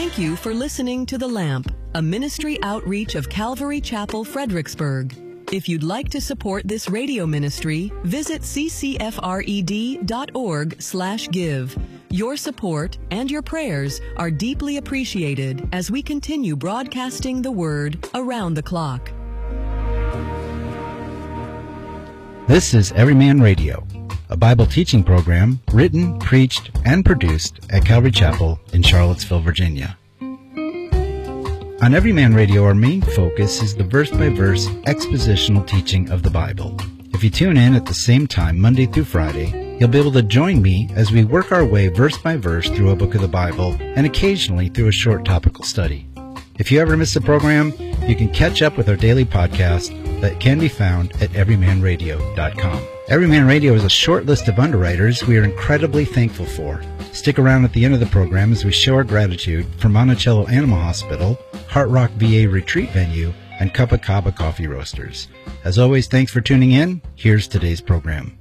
Thank you for listening to The Lamp, a ministry outreach of Calvary Chapel, Fredericksburg. If you'd like to support this radio ministry, visit ccfred.org/give. Your support and your prayers are deeply appreciated as we continue broadcasting the Word around the clock. This is Everyman Radio, a Bible teaching program written, preached, and produced at Calvary Chapel in Charlottesville, Virginia. On Everyman Radio, our main focus is the verse-by-verse expositional teaching of the Bible. If you tune in at the same time, Monday through Friday, you'll be able to join me as we work our way verse by verse through a book of the Bible and occasionally through a short topical study. If you ever miss the program, you can catch up with our daily podcast that can be found at everymanradio.com. Everyman Radio is a short list of underwriters we are incredibly thankful for. Stick around at the end of the program as we show our gratitude for Monticello Animal Hospital, Heart Rock VA Retreat Venue, and Copacabana Coffee Roasters. As always, thanks for tuning in. Here's today's program.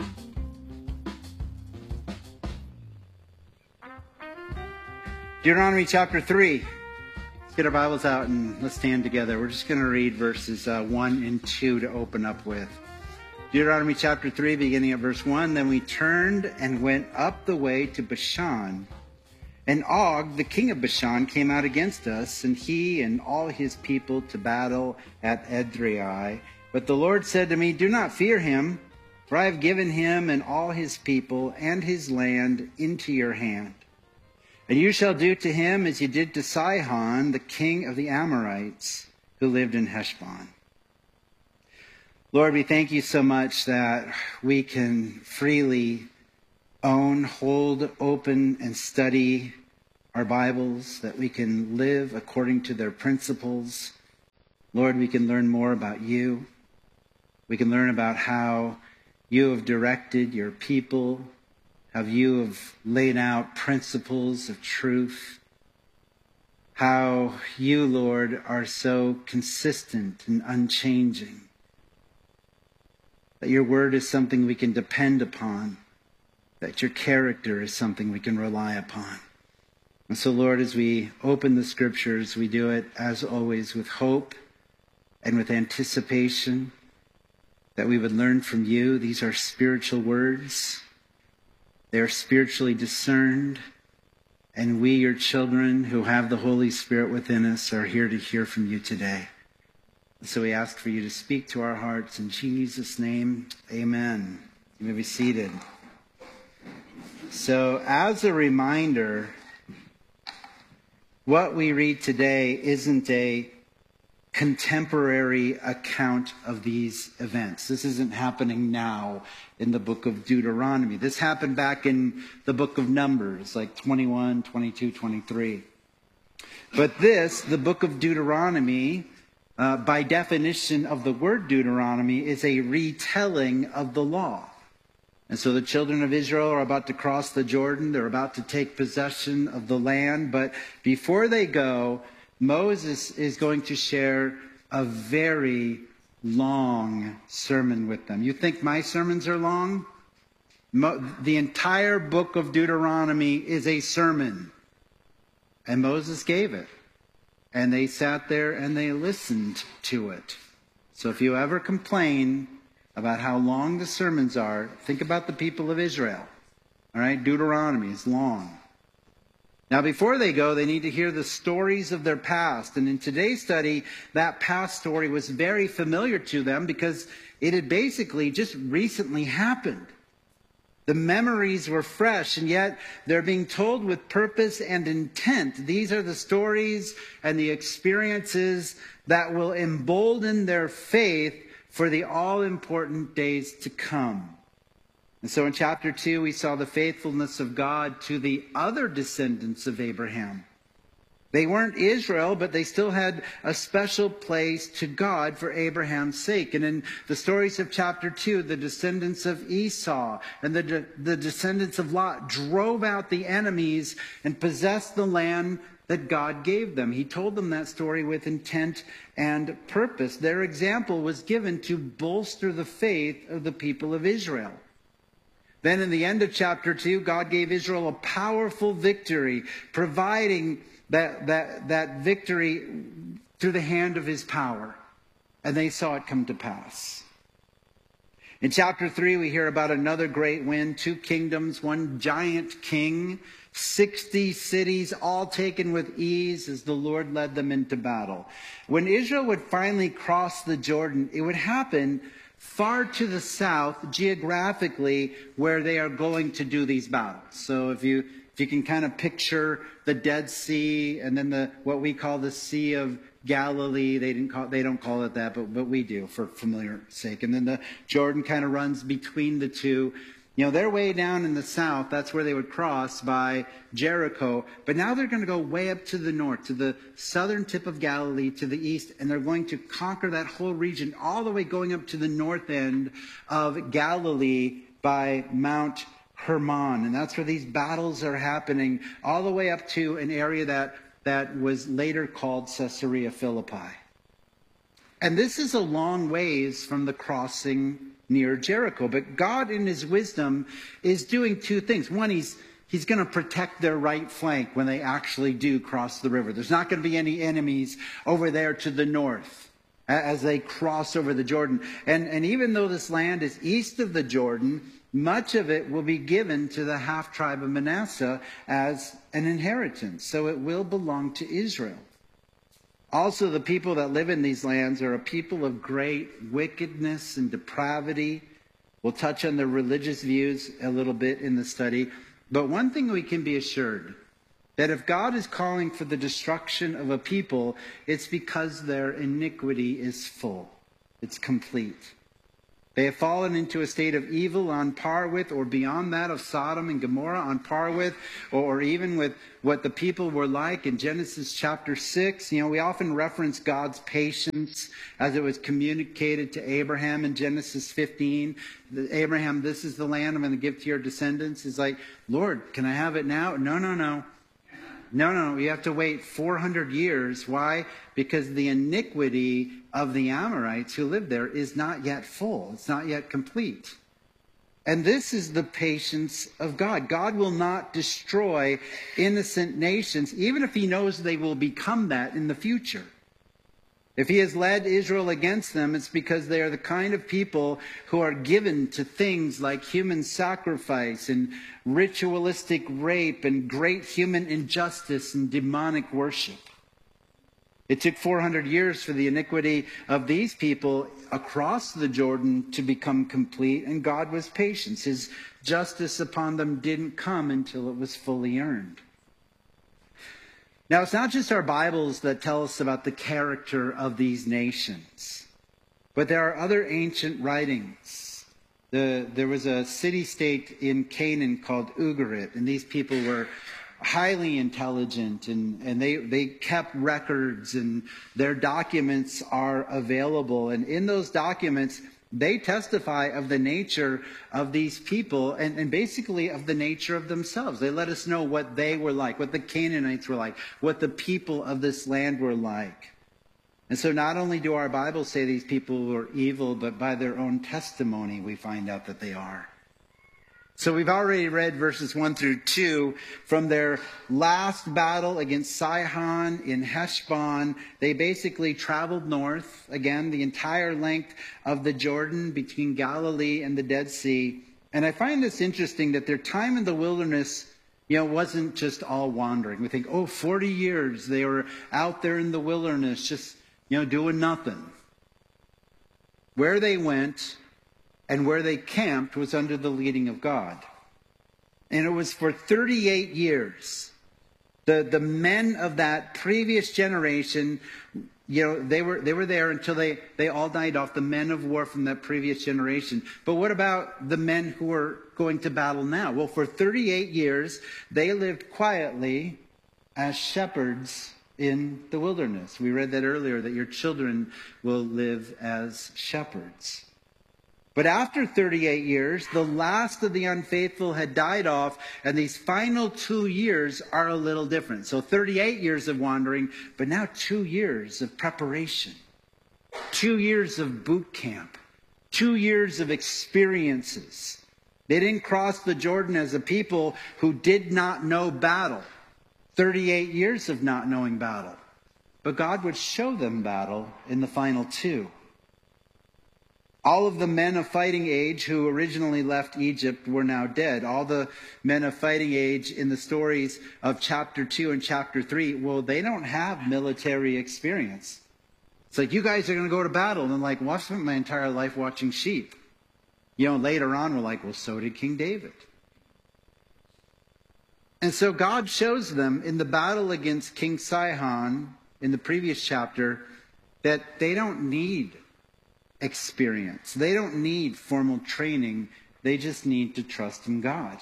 Deuteronomy chapter 3. Let's get our Bibles out and let's stand together. We're just going to read verses 1 and 2 to open up with. Deuteronomy chapter 3, beginning at verse 1. Then we turned and went up the way to Bashan. And Og, the king of Bashan, came out against us, and he and all his people to battle at Edrei. But the Lord said to me, do not fear him, for I have given him and all his people and his land into your hand. And you shall do to him as you did to Sihon, the king of the Amorites, who lived in Heshbon. Lord, we thank you so much that we can freely own, hold, open, and study our Bibles, that we can live according to their principles. Lord, we can learn more about you. We can learn about how you have directed your people, how you have laid out principles of truth, how you, Lord, are so consistent and unchanging, that your word is something we can depend upon, that your character is something we can rely upon. And so, Lord, as we open the scriptures, we do it, as always, with hope and with anticipation, that we would learn from you. These are spiritual words. They are spiritually discerned. And we, your children, who have the Holy Spirit within us, are here to hear from you today. And so we ask for you to speak to our hearts. In Jesus' name, amen. You may be seated. So, as a reminder, what we read today isn't a contemporary account of these events. This isn't happening now in the book of Deuteronomy. This happened back in the book of Numbers, like 21, 22, 23. But this, the book of Deuteronomy, by definition of the word Deuteronomy, is a retelling of the law. And so the children of Israel are about to cross the Jordan. They're about to take possession of the land. But before they go, Moses is going to share a very long sermon with them. You think my sermons are long? The entire book of Deuteronomy is a sermon. And Moses gave it. And they sat there and they listened to it. So if you ever complain about how long the sermons are, think about the people of Israel. All right, Deuteronomy is long. Now, before they go, they need to hear the stories of their past. And in today's study, that past story was very familiar to them because it had basically just recently happened. The memories were fresh, and yet they're being told with purpose and intent. These are the stories and the experiences that will embolden their faith for the all-important days to come. And so in chapter 2, we saw the faithfulness of God to the other descendants of Abraham. They weren't Israel, but they still had a special place to God for Abraham's sake. And in the stories of chapter 2, the descendants of Esau and the descendants of Lot drove out the enemies and possessed the land that God gave them. He told them that story with intent and purpose. Their example was given to bolster the faith of the people of Israel. Then in the end of chapter 2, God gave Israel a powerful victory, providing that victory through the hand of his power. And they saw it come to pass. In chapter 3, we hear about another great win, 2 kingdoms, 1 giant king, 60 cities, all taken with ease as the Lord led them into battle. When Israel would finally cross the Jordan, it would happen far to the south, geographically, where they are going to do these battles. So if you can kind of picture the Dead Sea and then what we call the Sea of Galilee, they don't call it that, but we do for familiar sake. And then the Jordan kind of runs between the two. They're way down in the south. That's where they would cross by Jericho. But now they're going to go way up to the north, to the southern tip of Galilee, to the east, and they're going to conquer that whole region, all the way going up to the north end of Galilee by Mount Hermon. And that's where these battles are happening, all the way up to an area that was later called Caesarea Philippi. And this is a long ways from the crossing near Jericho. But God, in his wisdom, is doing 2 things. One, he's going to protect their right flank when they actually do cross the river. There's not going to be any enemies over there to the north as they cross over the Jordan. And even though this land is east of the Jordan, much of it will be given to the half-tribe of Manasseh as an inheritance. So it will belong to Israel. Also, the people that live in these lands are a people of great wickedness and depravity. We'll touch on their religious views a little bit in the study. But one thing we can be assured, that if God is calling for the destruction of a people, it's because their iniquity is full. It's complete. They have fallen into a state of evil on par with, or beyond that of Sodom and Gomorrah, on par with, or even with what the people were like in Genesis chapter 6. We often reference God's patience as it was communicated to Abraham in Genesis 15. Abraham, this is the land I'm going to give to your descendants. He's like, Lord, can I have it now? No. No, you have to wait 400 years. Why? Because the iniquity of the Amorites who live there is not yet full. It's not yet complete. And this is the patience of God. God will not destroy innocent nations, even if he knows they will become that in the future. If he has led Israel against them, it's because they are the kind of people who are given to things like human sacrifice and ritualistic rape and great human injustice and demonic worship. It took 400 years for the iniquity of these people across the Jordan to become complete, and God was patient. His justice upon them didn't come until it was fully earned. Now, it's not just our Bibles that tell us about the character of these nations, but there are other ancient writings. There was a city-state in Canaan called Ugarit, and these people were highly intelligent, and they kept records, and their documents are available. And in those documents, they testify of the nature of these people and basically of the nature of themselves. They let us know what they were like, what the Canaanites were like, what the people of this land were like. And so not only do our Bibles say these people were evil, but by their own testimony we find out that they are. So we've already read verses 1 through 2 from their last battle against Sihon in Heshbon. They basically traveled north, again, the entire length of the Jordan between Galilee and the Dead Sea. And I find this interesting that their time in the wilderness, wasn't just all wandering. We think, 40 years they were out there in the wilderness just, doing nothing. Where they went and where they camped was under the leading of God. And it was for 38 years. The men of that previous generation, they were there until they all died off, the men of war from that previous generation. But what about the men who are going to battle now? Well, for 38 years, they lived quietly as shepherds in the wilderness. We read that earlier, that your children will live as shepherds. But after 38 years, the last of the unfaithful had died off, and these final 2 years are a little different. So 38 years of wandering, but now 2 years of preparation, 2 years of boot camp, 2 years of experiences. They didn't cross the Jordan as a people who did not know battle. 38 years of not knowing battle. But God would show them battle in the final 2. All of the men of fighting age who originally left Egypt were now dead. All the men of fighting age in the stories of chapter 2 and chapter 3, well, they don't have military experience. It's like, you guys are going to go to battle. And I'm like, well, I've spent my entire life watching sheep. Later on, we're like, well, so did King David. And so God shows them in the battle against King Sihon in the previous chapter that they don't need experience. They don't need formal training. They just need to trust in God.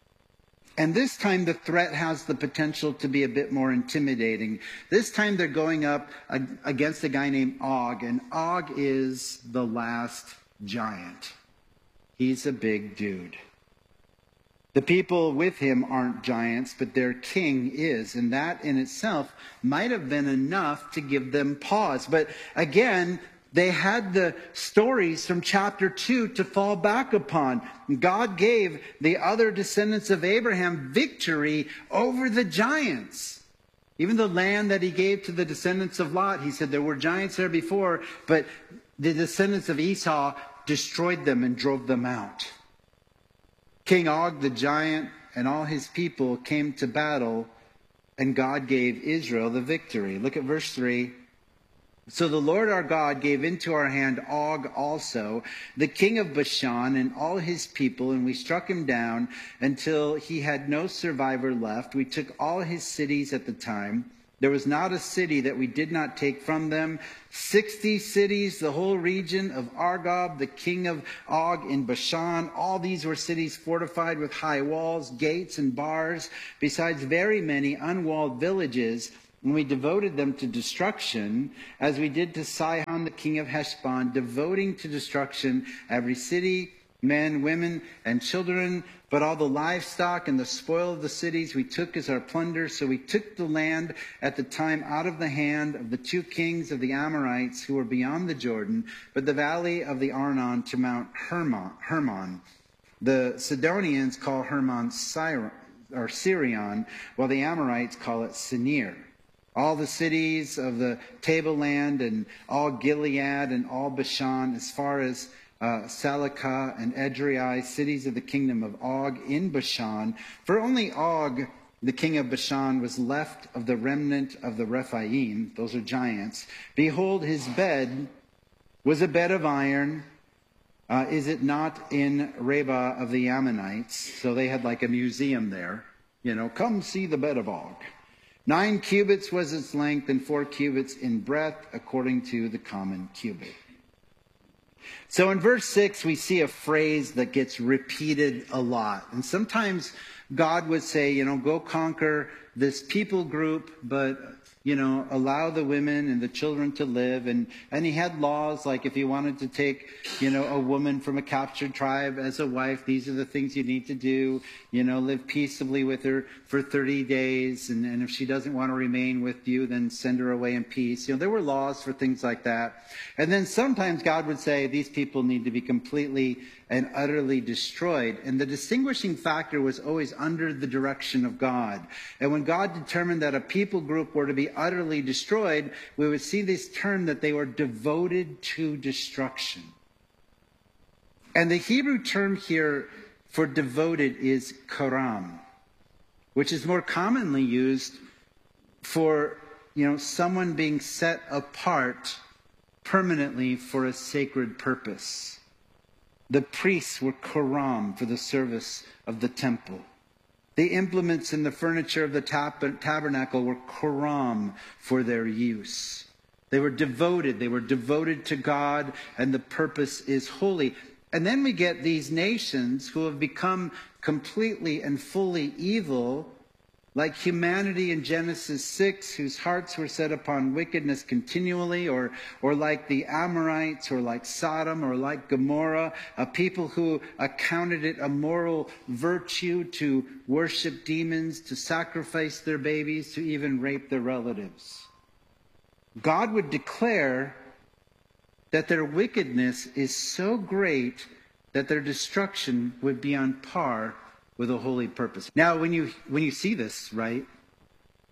And this time the threat has the potential to be a bit more intimidating. This time they're going up against a guy named Og, and Og is the last giant. He's a big dude. The people with him aren't giants, but their king is. And that in itself might have been enough to give them pause. But again, they had the stories from chapter 2 to fall back upon. God gave the other descendants of Abraham victory over the giants. Even the land that he gave to the descendants of Lot, he said there were giants there before, but the descendants of Esau destroyed them and drove them out. King Og the giant and all his people came to battle, and God gave Israel the victory. Look at verse 3. So the Lord our God gave into our hand Og also, the king of Bashan, and all his people, and we struck him down until he had no survivor left. We took all his cities at the time. There was not a city that we did not take from them. 60 cities, the whole region of Argob, the king of Og in Bashan. All these were cities fortified with high walls, gates, and bars, besides very many unwalled villages. And we devoted them to destruction, as we did to Sihon, the king of Heshbon, devoting to destruction every city, men, women, and children. But all the livestock and the spoil of the cities we took as our plunder. So we took the land at the time out of the hand of the 2 kings of the Amorites who were beyond the Jordan, but the valley of the Arnon to Mount Hermon. The Sidonians call Hermon Sirion, while the Amorites call it Sinir. All the cities of the tableland and all Gilead and all Bashan, as far as Salecah and Edrei, cities of the kingdom of Og in Bashan. For only Og, the king of Bashan, was left of the remnant of the Rephaim. Those are giants. Behold, his bed was a bed of iron. Is it not in Rabbah of the Ammonites? So they had like a museum there. Come see the bed of Og. 9 cubits was its length, and 4 cubits in breadth, according to the common cubit. So in verse 6, we see a phrase that gets repeated a lot. And sometimes God would say, go conquer this people group, but, allow the women and the children to live. And he had laws like if you wanted to take, a woman from a captured tribe as a wife, these are the things you need to do. Live peaceably with her for 30 days. And if she doesn't want to remain with you, then send her away in peace. There were laws for things like that. And then sometimes God would say these people need to be completely and utterly destroyed. And the distinguishing factor was always under the direction of God. And when God determined that a people group were to be utterly destroyed, we would see this term that they were devoted to destruction. And the Hebrew term here for devoted is karam, which is more commonly used for, someone being set apart permanently for a sacred purpose. The priests were karam for the service of the temple. The implements and the furniture of the tabernacle were karam for their use. They were devoted to God, and the purpose is holy. And then we get these nations who have become completely and fully evil, like humanity in Genesis 6, whose hearts were set upon wickedness continually, or like the Amorites, or like Sodom, or like Gomorrah, a people who accounted it a moral virtue to worship demons, to sacrifice their babies, to even rape their relatives. God would declare that their wickedness is so great that their destruction would be on par with a holy purpose. Now, when you see this, right,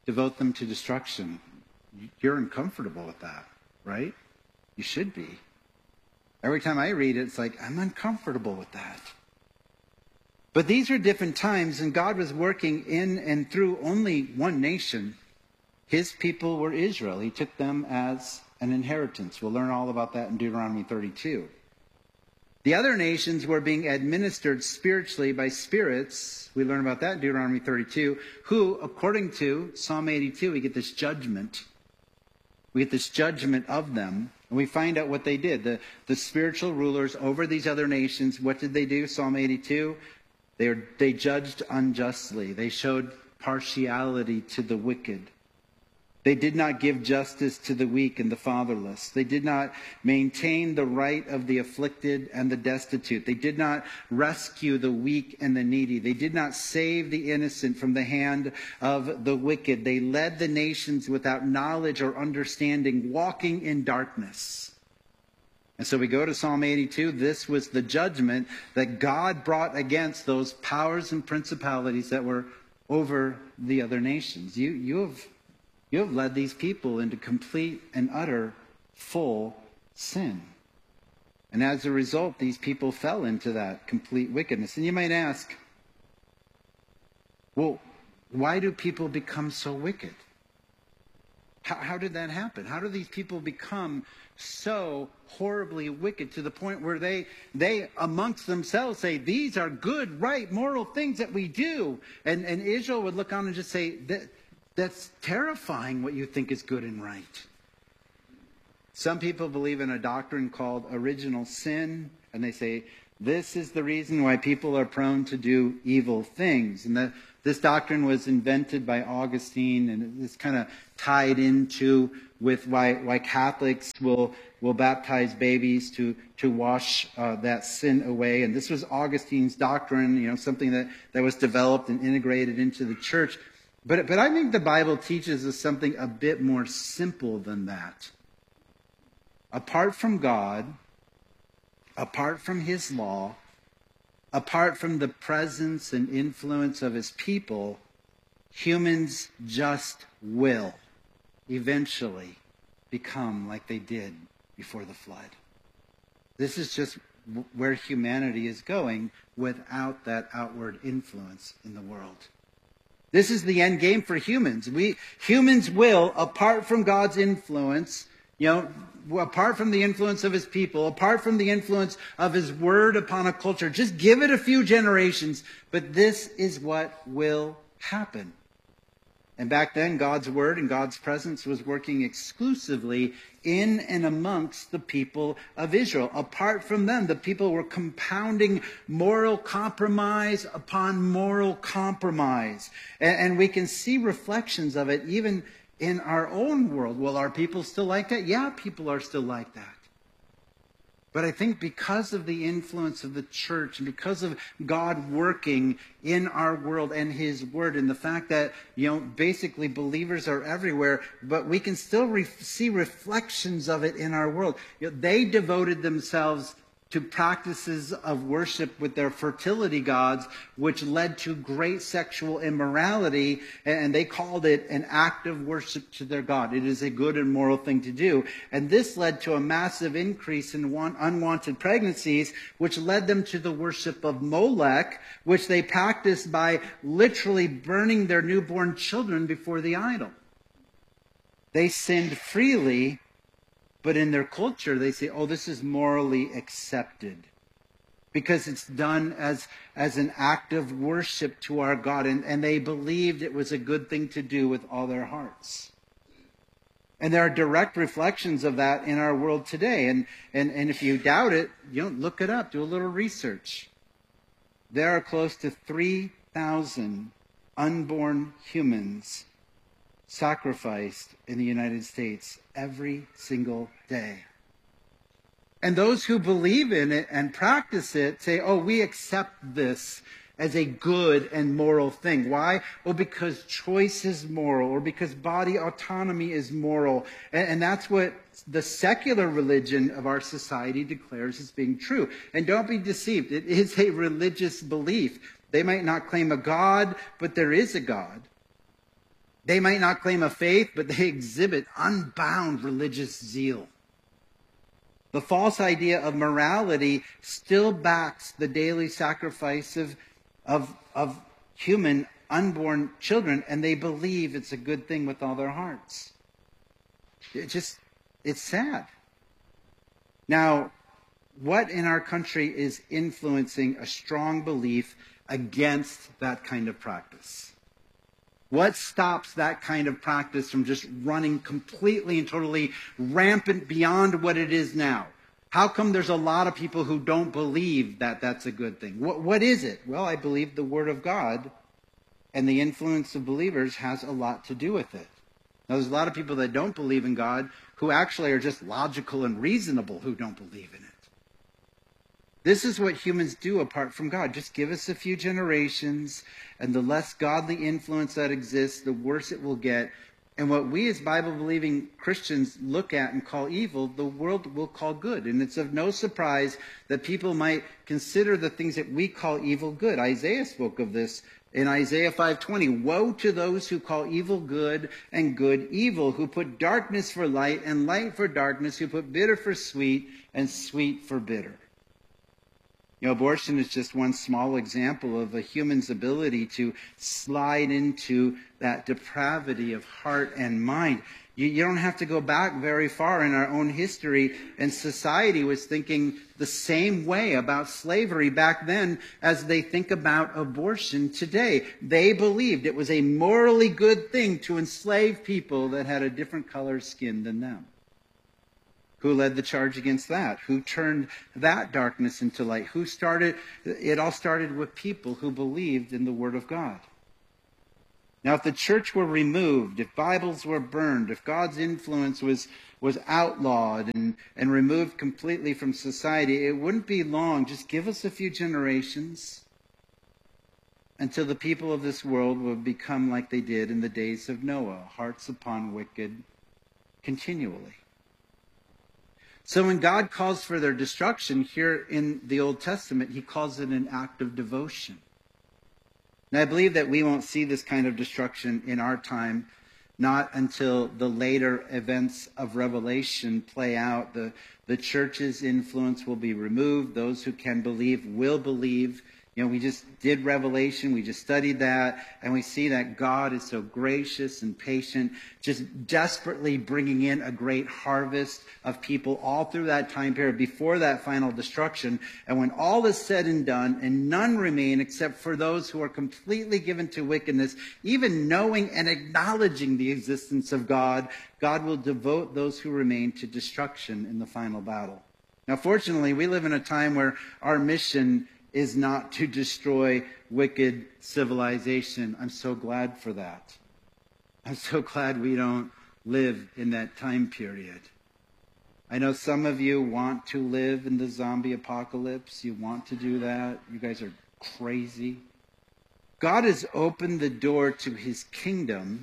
devote them to destruction. You're uncomfortable with that, right? You should be. Every time I read it, it's like, I'm uncomfortable with that. But these are different times, and God was working in and through only one nation. His people were Israel. He took them as an inheritance. We'll learn all about that in Deuteronomy 32. The other nations were being administered spiritually by spirits. We learn about that in Deuteronomy 32, who, according to Psalm 82, we get this judgment. We get this judgment of them, and we find out what they did. The spiritual rulers over these other nations, what did they do? Psalm 82, they judged unjustly. They showed partiality to the wicked. They did not give justice to the weak and the fatherless. They did not maintain the right of the afflicted and the destitute. They did not rescue the weak and the needy. They did not save the innocent from the hand of the wicked. They led the nations without knowledge or understanding, walking in darkness. And so we go to Psalm 82. This was the judgment that God brought against those powers and principalities that were over the other nations. You have led these people into complete and utter full sin. And as a result, these people fell into that complete wickedness. And you might ask, well, why do people become so wicked? How did that happen? How do these people become so horribly wicked to the point where they amongst themselves say, these are good, right, moral things that we do? And Israel would look on and just say, that's terrifying what you think is good and right. Some people believe in a doctrine called original sin, and they say, this is the reason why people are prone to do evil things. And this doctrine was invented by Augustine, and it's kind of tied into with why Catholics will baptize babies to wash that sin away. And this was Augustine's doctrine, something that was developed and integrated into the church. But I think the Bible teaches us something a bit more simple than that. Apart from God, apart from His law, apart from the presence and influence of His people, humans just will eventually become like they did before the flood. This is just where humanity is going without that outward influence in the world. This is the end game for humans. Humans will, apart from God's influence, apart from the influence of His people, apart from the influence of His word upon a culture, just give it a few generations, but this is what will happen. And back then, God's word and God's presence was working exclusively in and amongst the people of Israel. Apart from them, the people were compounding moral compromise upon moral compromise. And we can see reflections of it even in our own world. Well, are people still like that? Yeah, people are still like that. But I think because of the influence of the church and because of God working in our world and His word and the fact that, basically believers are everywhere, but we can still see reflections of it in our world. They devoted themselves to practices of worship with their fertility gods, which led to great sexual immorality, and they called it an act of worship to their God. It is a good and moral thing to do. And this led to a massive increase in unwanted pregnancies, which led them to the worship of Molech, which they practiced by literally burning their newborn children before the idol. They sinned freely, but in their culture, they say, this is morally accepted because it's done as an act of worship to our God. And they believed it was a good thing to do with all their hearts. And there are direct reflections of that in our world today. And if you doubt it, look it up, do a little research. There are close to 3,000 unborn humans sacrificed in the United States every single day. And those who believe in it and practice it say, we accept this as a good and moral thing. Why? Well, because choice is moral, or because body autonomy is moral. And that's what the secular religion of our society declares as being true. And don't be deceived. It is a religious belief. They might not claim a God, but there is a God. They might not claim a faith, but they exhibit unbound religious zeal. The false idea of morality still backs the daily sacrifice of human unborn children, and they believe it's a good thing with all their hearts. It's sad. Now, what in our country is influencing a strong belief against that kind of practice? What stops that kind of practice from just running completely and totally rampant beyond what it is now? How come there's a lot of people who don't believe that that's a good thing? What is it? Well, I believe the Word of God and the influence of believers has a lot to do with it. Now, there's a lot of people that don't believe in God who actually are just logical and reasonable who don't believe in it. This is what humans do apart from God. Just give us a few generations, and the less godly influence that exists, the worse it will get. And what we as Bible-believing Christians look at and call evil, the world will call good. And it's of no surprise that people might consider the things that we call evil good. Isaiah spoke of this in Isaiah 5:20. Woe to those who call evil good and good evil, who put darkness for light and light for darkness, who put bitter for sweet and sweet for bitter. You know, abortion is just one small example of a human's ability to slide into that depravity of heart and mind. You don't have to go back very far in our own history, and society was thinking the same way about slavery back then as they think about abortion today. They believed it was a morally good thing to enslave people that had a different color skin than them. Who led the charge against that? Who turned that darkness into light? It all started with people who believed in the Word of God. Now, if the church were removed, if Bibles were burned, if God's influence was outlawed and removed completely from society, it wouldn't be long. Just give us a few generations until the people of this world would become like they did in the days of Noah, hearts upon wicked continually. So when God calls for their destruction here in the Old Testament, he calls it an act of devotion. Now, I believe that we won't see this kind of destruction in our time, not until the later events of Revelation play out. The church's influence will be removed. Those who can believe will believe. You know, we just did Revelation. We just studied that. And we see that God is so gracious and patient, just desperately bringing in a great harvest of people all through that time period before that final destruction. And when all is said and done, and none remain except for those who are completely given to wickedness, even knowing and acknowledging the existence of God, God will devote those who remain to destruction in the final battle. Now, fortunately, we live in a time where our mission is not to destroy wicked civilization. I'm so glad for that. I'm so glad we don't live in that time period. I know some of you want to live in the zombie apocalypse. You want to do that. You guys are crazy. God has opened the door to his kingdom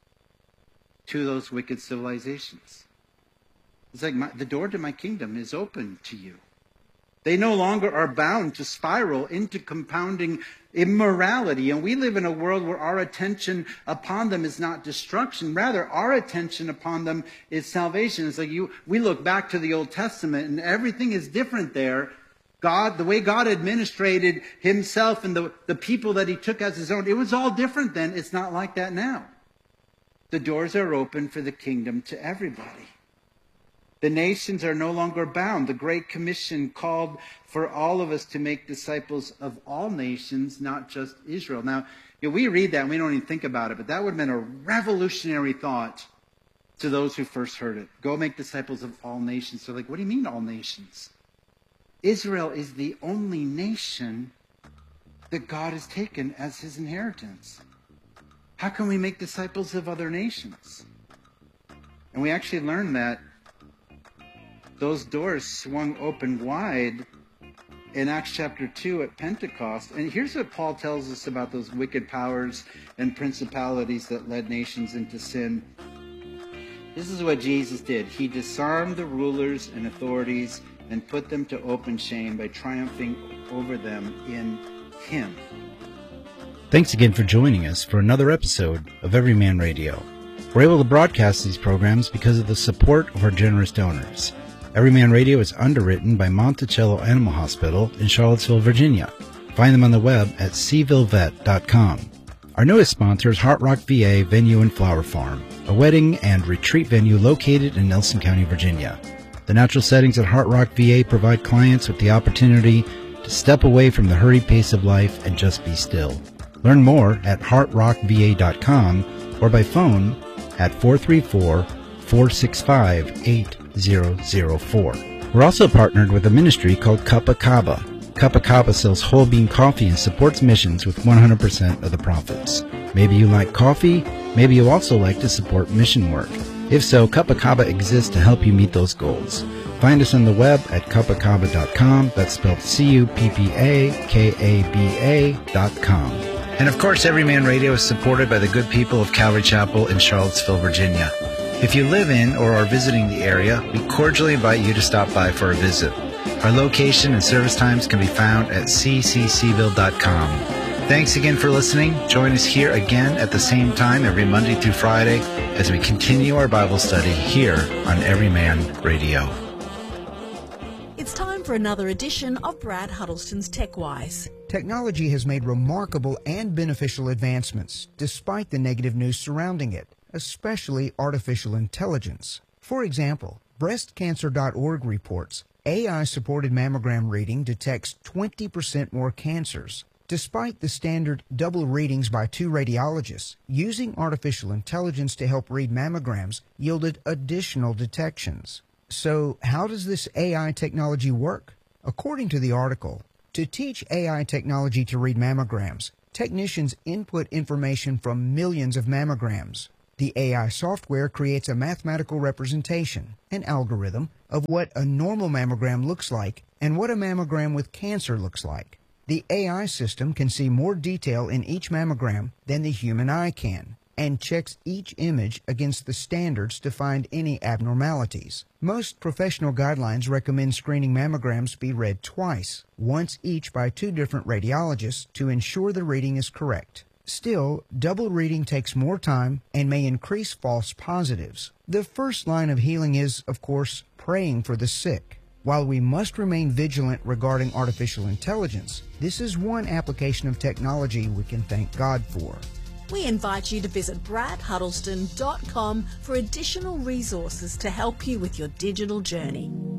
to those wicked civilizations. It's like the door to my kingdom is open to you. They no longer are bound to spiral into compounding immorality. And we live in a world where our attention upon them is not destruction. Rather, our attention upon them is salvation. It's like we look back to the Old Testament and everything is different there. God, the way God administrated himself and the people that he took as his own, it was all different then. It's not like that now. The doors are open for the kingdom to everybody. The nations are no longer bound. The Great Commission called for all of us to make disciples of all nations, not just Israel. Now, we read that and we don't even think about it, but that would have been a revolutionary thought to those who first heard it. Go make disciples of all nations. So like, what do you mean all nations? Israel is the only nation that God has taken as his inheritance. How can we make disciples of other nations? And we actually learned that those doors swung open wide in Acts chapter 2 at Pentecost. And here's what Paul tells us about those wicked powers and principalities that led nations into sin. This is what Jesus did. He disarmed the rulers and authorities and put them to open shame by triumphing over them in him. Thanks again for joining us for another episode of Everyman Radio. We're able to broadcast these programs because of the support of our generous donors. Everyman Radio is underwritten by Monticello Animal Hospital in Charlottesville, Virginia. Find them on the web at cvillevet.com. Our newest sponsor is Heart Rock VA Venue and Flower Farm, a wedding and retreat venue located in Nelson County, Virginia. The natural settings at Heart Rock VA provide clients with the opportunity to step away from the hurried pace of life and just be still. Learn more at heartrockva.com or by phone at 434-465-8004. We're also partnered with a ministry called Kappa Kaba. Kappa Kaba sells whole bean coffee and supports missions with 100% of the profits. Maybe you like coffee, maybe you also like to support mission work. If so, Kappa Kaba exists to help you meet those goals. Find us on the web at kappakaba.com. That's spelled CUPPAKABA.com. And of course, Everyman Radio is supported by the good people of Calvary Chapel in Charlottesville, Virginia. If you live in or are visiting the area, we cordially invite you to stop by for a visit. Our location and service times can be found at cccville.com. Thanks again for listening. Join us here again at the same time every Monday through Friday as we continue our Bible study here on Everyman Radio. It's time for another edition of Brad Huddleston's TechWise. Technology has made remarkable and beneficial advancements, despite the negative news surrounding it, especially artificial intelligence. For example, BreastCancer.org reports AI-supported mammogram reading detects 20% more cancers. Despite the standard double readings by 2 radiologists, using artificial intelligence to help read mammograms yielded additional detections. So, how does this AI technology work? According to the article, to teach AI technology to read mammograms, technicians input information from millions of mammograms. The AI software creates a mathematical representation, an algorithm, of what a normal mammogram looks like and what a mammogram with cancer looks like. The AI system can see more detail in each mammogram than the human eye can, and checks each image against the standards to find any abnormalities. Most professional guidelines recommend screening mammograms be read twice, once each by 2 different radiologists to ensure the reading is correct. Still, double reading takes more time and may increase false positives. The first line of healing is, of course, praying for the sick. While we must remain vigilant regarding artificial intelligence, this is one application of technology we can thank God for. We invite you to visit bradhuddleston.com for additional resources to help you with your digital journey.